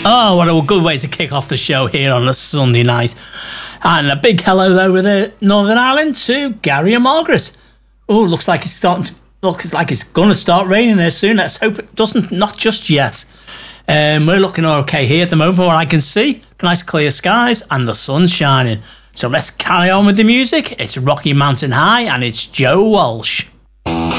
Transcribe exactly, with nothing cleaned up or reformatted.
Oh, what a good way to kick off the show here on a Sunday night. And a big hello over there, Northern Ireland, to Gary and Margaret. Oh, looks like it's starting to look like it's going to start raining there soon. Let's hope it doesn't, not just yet. Um, we're looking okay here at the moment from what I can see. Nice clear skies and the sun's shining. So let's carry on with the music. It's Rocky Mountain High and it's Joe Walsh.